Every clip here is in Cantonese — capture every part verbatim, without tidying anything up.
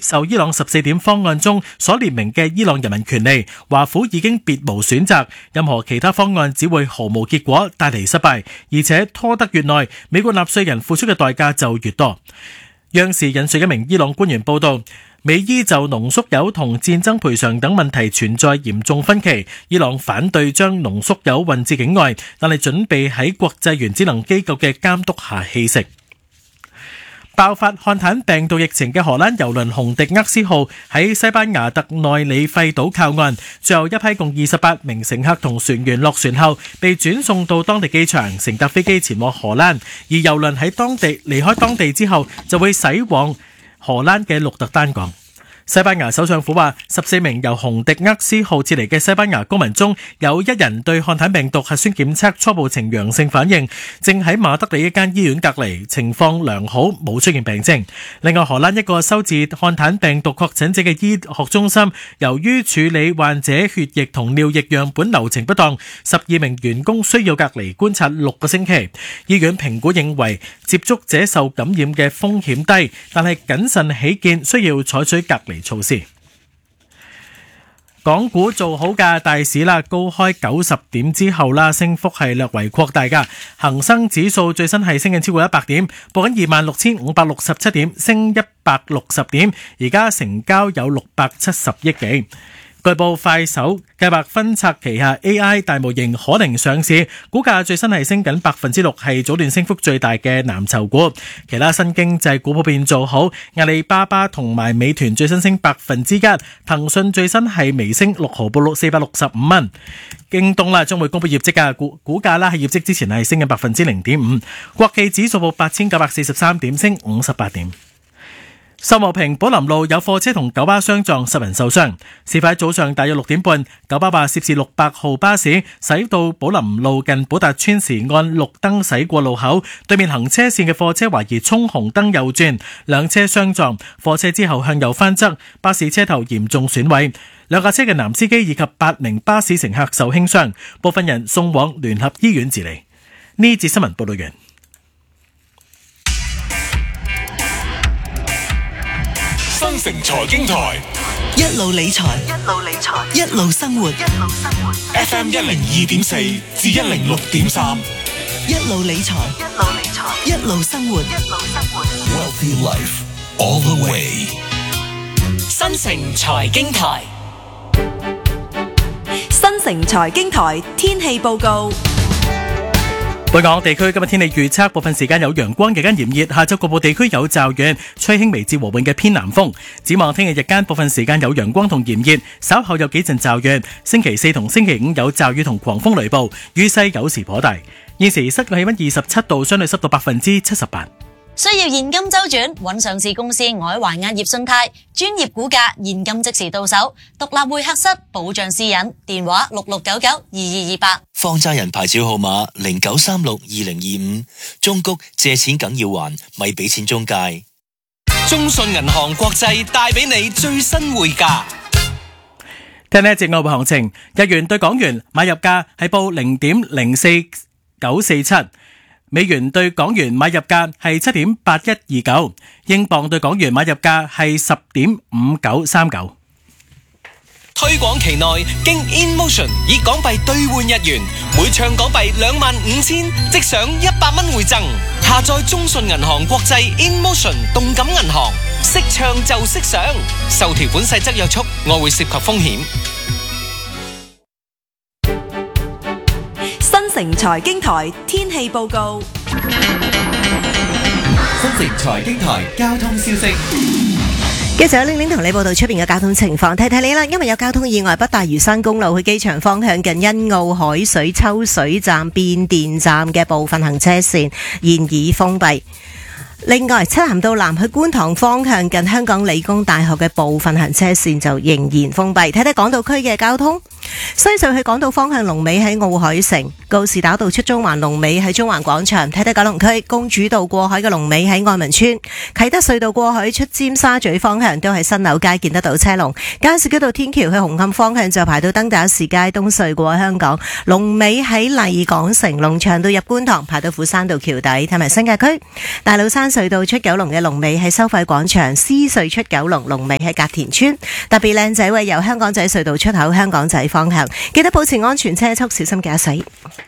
受伊朗十四點方案中所列明嘅伊朗人民權利。華府已經別無選擇，任何其他方案只會毫無結果，帶嚟失敗，而且拖得越耐，美國納稅人付出嘅代價就越多。央視引述一名伊朗官員報道，美伊就濃縮鈾同戰爭賠償等問題存在嚴重分歧，伊朗反對將濃縮鈾運至境外，但係準備喺國際原子能機構嘅監督下棄食。爆發漢坦病毒疫情嘅荷蘭郵輪紅迪厄斯號喺西班牙特內里費島靠岸，最後一批共二十八名乘客同船員落船後被轉送到當地機場，乘搭飛機前往荷蘭，而郵輪喺當地離開當地之後就會駛往荷蘭嘅鹿特丹港。西班牙首相府話，十四名由紅迪厄斯號撤離嘅西班牙公民中，有一人對漢坦病毒核酸檢測初步呈陽性反應，正喺馬德里一間醫院隔離，情況良好，冇出現病徵。另外，荷蘭一個收治漢坦病毒確診者嘅醫學中心，由於處理患者血液同尿液樣本流程不當，十二名員工需要隔離觀察六個星期。醫院評估認為接觸者受感染嘅風險低，但係謹慎起見，需要採取隔離措施。港股做好嘅大市啦，高開九十點之後啦，升幅係略為擴大噶。恒生指數最新係升緊超過一百點，報緊二萬六千五百六十七點，升一百六十點，而家成交有六百七十億幾。據報快手計劃分拆旗下 A I 大模型可能上市，股價最新係升緊百分之六，係早段升幅最大嘅藍籌股。其他新經濟股普遍做好，阿里巴巴同埋美團最新升百分之一，騰訊最新係微升六毫，報六四百六十五蚊。京東啦將會公布業績嘅股股價啦喺業績之前係升緊百分之零點五。國企指數報八千九百四十三點，升五十八點。秀茂坪寶林路有貨車同九巴相撞，十人受傷。事發早上大約六點半，九巴話涉事六百號巴士駛到寶林路近寶達村時，按綠燈駛過路口，對面行車線嘅貨車懷疑衝紅燈右轉，兩車相撞，貨車之後向右翻側，巴士車頭嚴重損毀，兩架車嘅男司機以及八名巴士乘客受輕傷，部分人送往聯合醫院治理。呢節新聞報道完。 新城財經台， 一路理財，一路理財，一路生活，一路生活。 F M 一零二點四至一零六點三， 一路理財，一路理財，一路生活，一路生活。 Wealthy Life all the way。 新城財經台， 新城財經台天氣報告。 本港地區今日天氣預測，部分時間有陽光，日間炎熱，下晝局部地區有驟雨，吹輕微至和緩嘅偏南風。展望聽日日間部分時間有陽光同炎熱，稍後有幾陣驟雨。星期四同星期五有驟雨同狂風雷暴，雨勢有時頗大。現時室外氣溫二十七度，相對濕度百分之七十八。 需要現金周轉，揾上市公司外環亞業信貸，專業估價，現金即時到手，獨立會客室，保障私隱，電話六六九九二二二八。 放債人牌照號碼零九三六二零二五。中谷借錢梗要還，咪俾錢中介。 中信銀行國際帶俾你最新匯價。 聽呢一節外匯行情，日元對港元買入價係報零點零四九四七。美元對港元買入價係七點八一二九，英鎊對港元買入價係十點五九三九。 推廣期內經 InMotion 以港幣兌換日元，每唱港幣兩萬五千即享一百蚊回贈。下載中信銀行國際 InMotion 動感銀行，識唱就識賞。受條款細則約束，外匯涉及風險。 新城財經台天氣報告。 新城財經台交通消息。 繼續有玲玲同你報道出邊嘅交通情況，提提你啦，因為有交通意外，北大嶼山公路去機場方向近欣澳海水抽水站變電站嘅部分行車線現已封閉。另外，漆咸道南去觀塘方向近香港理工大學嘅部分行車線就仍然封閉。睇睇港島區嘅交通。 西隧去港島方向龍尾喺奧海城，告士打道出中環龍尾喺中環廣場，睇睇九龍區公主道過海嘅龍尾喺愛民村，啟德隧道過海出尖沙咀方向都喺新樓街見得到車龍，加士居道天橋去紅磡方向就排到登打士街，東隧過香港龍尾喺麗港城，龍翔道入觀塘排到斧山道橋底，同埋新界區大老山隧道出九龍嘅龍尾喺收費廣場，獅隧出九龍龍尾喺隔田村，特別靚仔位由香港仔隧道出口香港仔方向，記得保持安全車速，小心駕駛。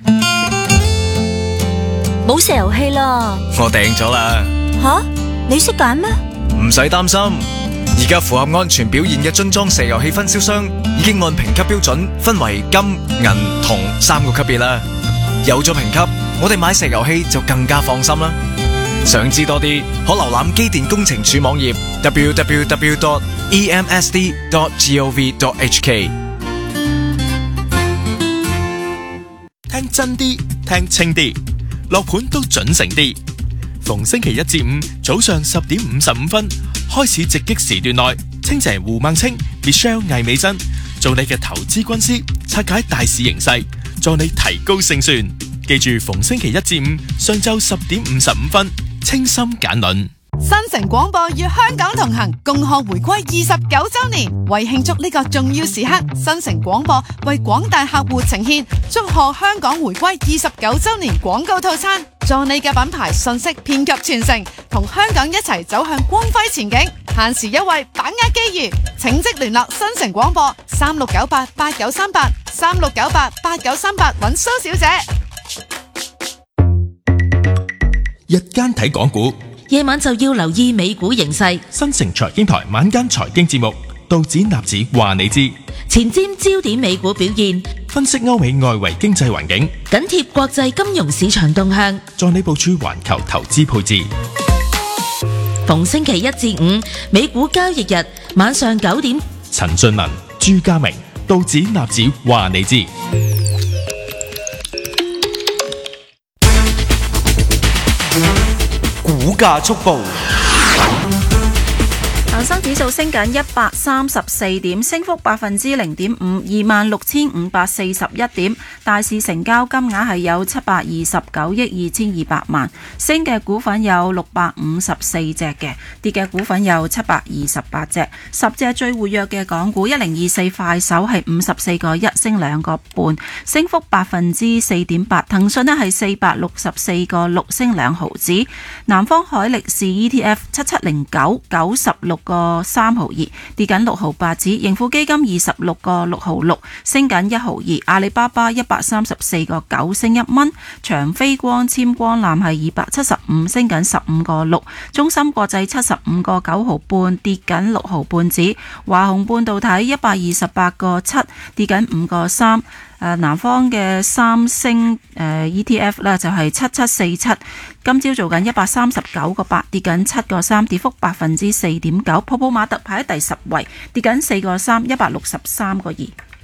冇石油氣啦， 我訂咗啦。 吓，你識揀咩？ 唔使擔心，而家符合安全表現嘅樽裝石油氣分銷商已經按評級標準分為金、銀、銅三個級別啦。有咗評級，我哋買石油氣就更加放心啦。想知多啲，可瀏覽機電工程署網頁 double-u double-u double-u dot e m s d dot gov dot h k。 聽真啲，聽清啲，落盤都準成啲。逢星期一至五早上十點五十五分開始直擊時段內，清姐胡孟青、Michelle 魏美珍做你嘅投資軍師，拆解大市形勢，助你提高勝算。記住，逢星期一至五上晝十點五十五分，清心簡論。 新城廣播與香港同行，共賀回歸二十九周年。為慶祝呢個重要時刻，新城廣播為廣大客戶呈現祝賀香港回歸二十九周年廣告套餐，助你嘅品牌信息遍及全城，同香港一齊走向光輝前景。限時優惠，把握機遇，請即聯絡新城廣播三六九八八九三八三六九八八九三八揾蘇小姐。 日間睇港股， 夜晚就要留意美股形勢。 新城財經台晚間財經節目，道指納指話你知， 前瞻焦點美股表現， 分析歐美外圍經濟環境， 緊貼國際金融市場動向， 助你部署環球投資配置。 逢星期一至五美股交易日晚上九點， 陳俊文、朱家明，道指納指話你知。 股價速報。 恒生指數升緊一百三十四點，升幅百分之零點五，二萬六千五百四十一點。大市成交金額係有七百二十九億二千二百萬。升嘅股份有六百五十四隻嘅，跌嘅股份有七百二十八隻。十隻最活躍嘅港股，一零二四快手係五十四個一，升兩個半，升幅百分之四點八。騰訊呢係四百六十四個六，升兩毫子。南方海力士 E T F 七七零九，九十六個三毫二，跌緊六毫八子。盈富基金二十六個六毫六，升緊一毫二。阿里巴巴一百三十四個九，升一蚊。長飛光纖光纜係二百七十五，升緊十五個六。中芯國際七十五個九毫半，跌緊六毫半子。華虹半導體一百二十八個七，跌緊五個三。誒南方嘅三星誒 E T F 咧就係七七四七，今朝做緊一百三十九個八，跌緊七個三，跌幅百分之四點九。泡泡瑪特排喺第十位，跌緊四個三，一百六十三個二。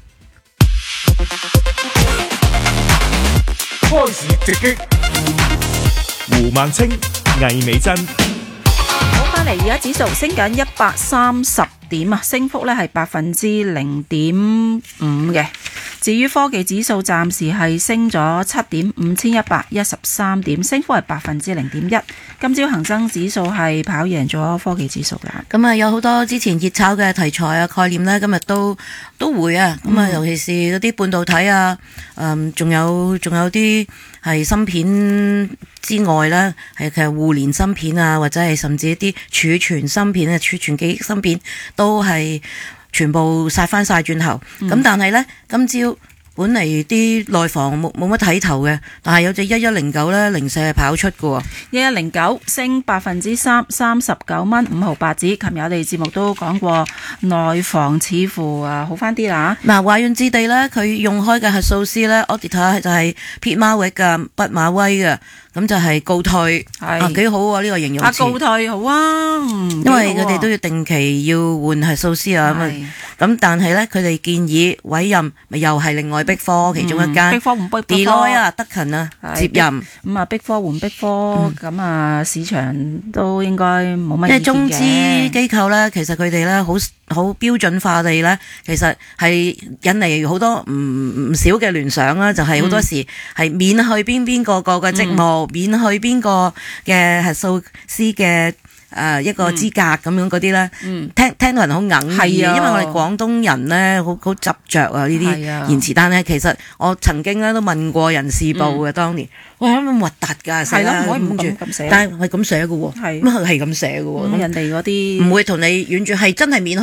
開市直擊，胡孟青、魏美珍。 好，翻嚟而家指數升緊一百三十點啊，升幅咧係百分之零點五嘅。至於科技指數暫時係升咗七點五千一百一十三點，升幅係百分之零點一。今朝恒生指數係跑贏咗科技指數㗎。 咁啊，有好多之前熱炒嘅題材啊、概念呢，今日都都會啊。咁啊、嗯，尤其是嗰啲半導體啊，誒，仲有仲有啲係芯片之外呢，係其實互聯芯片啊，或者係甚至一啲儲存芯片啊、儲存記憶芯片都係全部殺翻晒轉頭，咁、嗯、但係呢，今朝本嚟啲內房冇冇乜睇頭嘅，但係有隻一一零九呢，零舍係跑出嘅喎， 一一零九升百分之三，三十九蚊五毫八子。琴日我哋節目都講過，內房似乎啊好翻啲啦。 嗱，華潤置地呢，佢用開嘅核數師呢 auditor 就係撇馬域嘅畢馬威嘅。咁就係告退，啊幾好啊！呢、呢個形容詞。啊告退好啊， 嗯、因為佢哋都要定期要換核數師啊，咁咁但係咧，佢哋建議委任，咪又係另外碧科其中一間。 碧科換碧科。 Deloitte 啊，德勤啊，接任。 咁啊，碧科換碧科，咁啊，市場都應該冇乜意見嘅。 因為中資機構咧，其實佢哋咧好好標準化地咧，其實係引嚟好多唔唔少嘅聯想啦，就係、是、好多時係免去邊邊個個嘅職務，嗯、免去邊個嘅核數師嘅。誒、呃、一個資格咁樣嗰啲咧，聽聽到人好硬嘅，因為我哋廣東人咧好好執着啊呢啲言辭，但係其實我曾經咧都問過人事部嘅、嗯、當年，喂咁核突㗎，係啦，唔可以唔咁寫，但係係咁寫嘅喎，咁係咁寫嘅喎，咁人哋嗰啲唔會同你遠住係真係免。